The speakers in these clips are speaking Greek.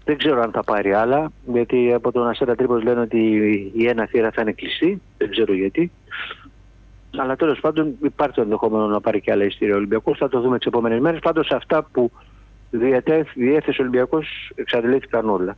Δεν ξέρω αν θα πάρει άλλα, γιατί από τον Αστέρα Τρίπολης λένε ότι η ένα θύρα θα είναι κλειστή. Δεν ξέρω γιατί. Αλλά τέλος πάντων υπάρχει το ενδεχόμενο να πάρει και άλλα εισιτήρια ο Ολυμπιακός. Θα το δούμε τις επόμενες μέρες. Πάντως αυτά που διέθεσε ο Ολυμπιακός εξαντλήθηκαν όλα.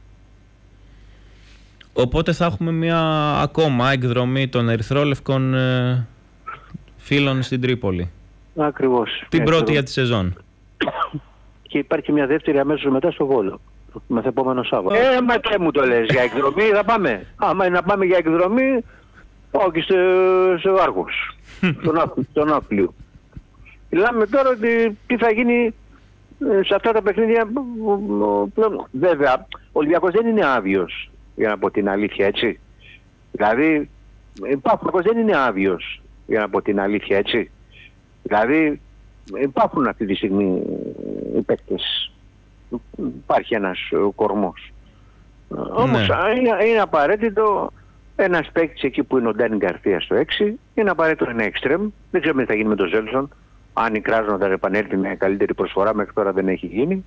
Οπότε θα έχουμε μια ακόμα εκδρομή των ερυθρόλευκων φίλων στην Τρίπολη. Ακριβώς. Την πρώτη για τη σεζόν. Και υπάρχει μια δεύτερη αμέσως μετά στο Βόλο. Μεθεπόμενο Σάββατο. Μα και μου το λες, για εκδρομή θα πάμε. Άμα είναι να πάμε για εκδρομή, όχι στο Άργος, στον Άφλιο. Μιλάμε τώρα ότι τι θα γίνει σε αυτά τα παιχνίδια. Βέβαια, ο Ολυμπιακός δεν είναι άβιος, για να πω την αλήθεια, έτσι. Δηλαδή, ο Ολυμπιακός δεν είναι άβιος, για να πω την αλήθεια, έτσι. Δηλαδή, υπάρχουν αυτή τη στιγμή οι παίκτες. Υπάρχει ένας κορμός. Όμως είναι απαραίτητο ένας παίκτης εκεί που είναι ο Ντάνι Γκαρθία στο 6, είναι απαραίτητο ένα εξτρέμ. Δεν ξέρουμε τι θα γίνει με τον Ζέλσον. Αν η Κράσνονταρ επανέλθει με καλύτερη προσφορά, μέχρι τώρα δεν έχει γίνει.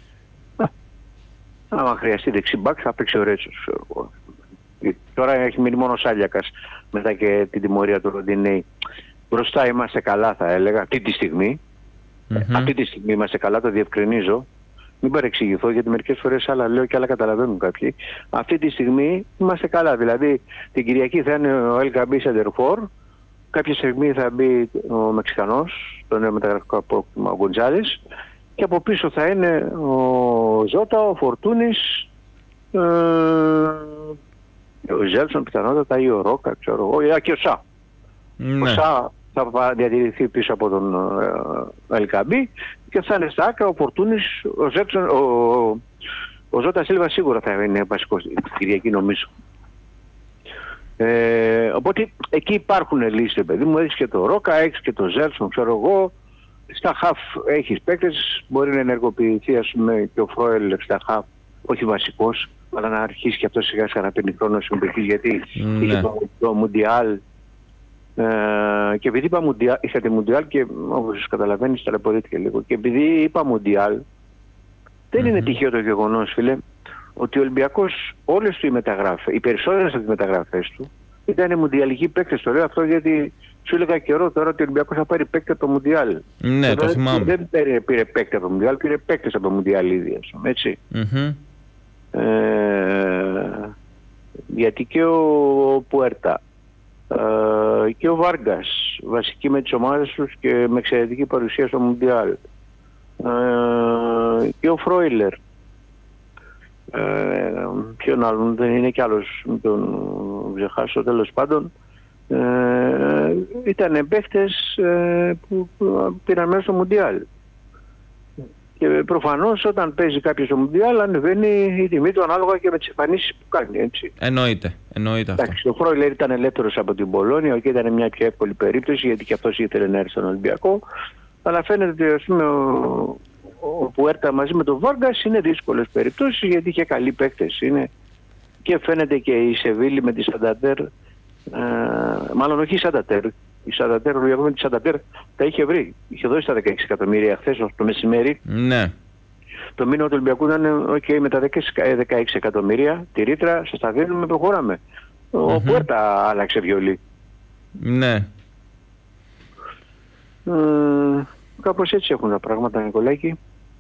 Αν χρειαστεί δεξιμπάκ θα παίξει ο Ρέτσος. Τώρα έχει μείνει μόνο ο Σάλιακας μετά και την τιμωρία του Ροντινέη. Μπροστά είμαστε καλά, θα έλεγα, αυτή τη στιγμή. Αυτή τη στιγμή είμαστε καλά, το διευκρινίζω. Μην παρεξηγηθώ, γιατί μερικές φορές άλλα λέω και άλλα καταλαβαίνουν κάποιοι. Αυτή τη στιγμή είμαστε καλά. Δηλαδή την Κυριακή θα είναι ο Ελκαμπή Σεντερφόρ. Κάποια στιγμή θα μπει ο Μεξικανός, το νέο μεταγραφικό απόκτημα, ο Γκοντζάλες. Και από πίσω θα είναι ο Ζώτα, ο Φορτούνης, ο Ζέλσον πιθανότατα ή ο Ρόκα, ξέρω εγώ, και ο Σα. Ο Σα θα διατηρηθεί πίσω από τον Ελκαμπή και θα είναι στα άκρα ο Φορτούνης, ο Ζέλσον, ο Ζώτα Σίλβα σίγουρα θα είναι βασικός την Κυριακή, νομίζω. Οπότε εκεί υπάρχουν λύσεις, παιδί μου. Έχεις και το Ρόκα, έχεις και το Ζέλσον, ξέρω εγώ. Στα χαφ έχεις παίκτες, μπορεί να ενεργοποιηθεί, ας πούμε, και ο Φρόελ στα χαφ, όχι βασικός, αλλά να αρχίσει και αυτό σιγά σιγά να παίρνει χρόνο συμμετοχής, γιατί είχε το Μουντιάλ. Και επειδή είπα Μουντιάλ, είχατε Μουντιάλ και όπως καταλαβαίνεις ταλαιπωρήθηκε λίγο. Και επειδή είπα Μουντιάλ, δεν είναι τυχαίο το γεγονός, φίλε, ότι ο Ολυμπιακός όλες του οι μεταγράφες, οι περισσότερες από τις μεταγραφές του ήταν μουντιαλικοί παίκτες. Το λέω αυτό γιατί σου έλεγα καιρό τώρα ότι ο Ολυμπιακός θα πάρει παίκτη από το Μουντιάλ. Ναι, το θυμάμαι. Δεν πήρε παίκτη από το Μουντιάλ, πήρε παίκτες από το Μουντιάλ ήδη, έτσι. Γιατί και ο Πουέρτα και ο Βάργκας βασικοί με τις ομάδες τους και με εξαιρετική παρουσία στο Μουντιάλ, και ο Φρόιλερ, ποιον άλλον, δεν είναι κι άλλος, μην τον ξεχάσω, τέλος πάντων, ήταν παίχτες που πήραν μέσα στο Μουντιάλ. Και προφανώς όταν παίζει κάποιος στο Μουντιάλ ανεβαίνει η τιμή του ανάλογα και με τις εμφανίσεις που κάνει, έτσι. Εννοείται αυτό. Εντάξει, ο Φρόιλερ ήταν ελεύθερος από την Πολόνια και ήταν μια πιο εύκολη περίπτωση γιατί και αυτός ήθελε να έρθει στον Ολυμπιακό. Αλλά φαίνεται ότι, ας πούμε, ο Πουέρτα μαζί με τον Βάργκας είναι δύσκολες περιπτώσεις γιατί είχε καλοί παίκτες. Και φαίνεται και η Σεβίλη με τη Σανταντέρ, μάλλον όχι η Σανταντέρ. Η Σανταντέρ, ο Ολυμπιακός με τη Σανταντέρ τα είχε βρει. Είχε δώσει τα 16 εκατομμύρια χθες το μεσημέρι. Ναι. Το μήνυμα του Ολυμπιακού ήταν OK, με τα 16 εκατομμύρια τη ρήτρα σας τα δίνουμε, προχωράμε. Ο Πουέρτα άλλαξε βιολί. Ναι. Κάπως έτσι έχουν τα πράγματα, Νικολάκη.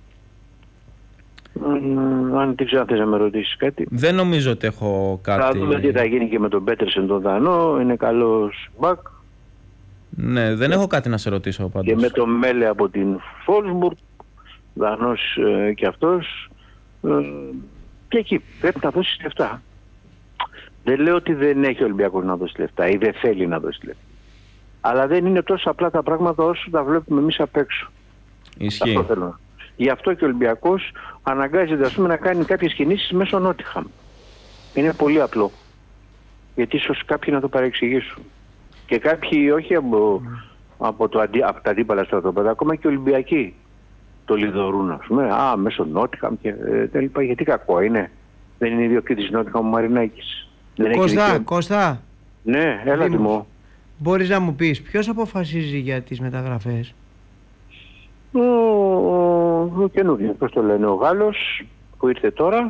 Αν δεν ξέρω αν θες να με ρωτήσεις κάτι. Δεν νομίζω ότι έχω κάτι. Θα δούμε τι θα γίνει και με τον Πέτερσεν τον Δανό. Είναι καλός μπακ. Ναι, δεν έχω κάτι να σε ρωτήσω πάντως. Και με τον Μέλε από την Φόλσμπουργκ, Δανός και αυτός. Και εκεί πρέπει να δώσεις λεφτά. Δεν λέω ότι δεν έχει ο Ολυμπιακός να δώσει λεφτά ή δεν θέλει να δώσει λεφτά. Αλλά δεν είναι τόσο απλά τα πράγματα όσο τα βλέπουμε εμείς απ' έξω. Ισχύει. Γι' αυτό και ο Ολυμπιακός αναγκάζεται, ας πούμε, να κάνει κάποιες κινήσεις μέσω Νότιχαμ. Είναι πολύ απλό. Γιατί ίσως κάποιοι να το παρεξηγήσουν. Και κάποιοι όχι από τα αντίπαλα στρατόπεδα, ακόμα και Ολυμπιακοί το λιδωρούν, ας πούμε. Μέσω Νότιχαμ και τα λοιπά. Γιατί κακό είναι. Δεν είναι ιδιοκτήτης Νότιχαμ ο Μαρινάκης. Κώστα. Ναι, έλα Τιμό. Μπορείς να μου πεις ποιος αποφασίζει για τις μεταγραφές? Ο καινούργιος, πώς το λένε, ο Γάλλος που ήρθε τώρα.